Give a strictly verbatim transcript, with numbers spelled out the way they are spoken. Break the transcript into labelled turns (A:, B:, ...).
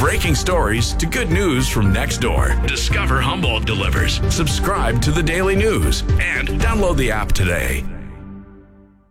A: breaking stories to good news from next door, discover Humboldt delivers. Subscribe to the Daily News and download the app today.